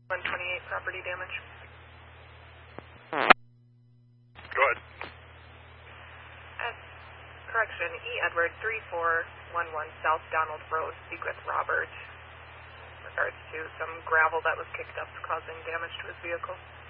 128 property damage. Go ahead. Correction, E. Edward 3411 South Donald Road. Speak with Robert. In regards to some gravel that was kicked up causing damage to his vehicle.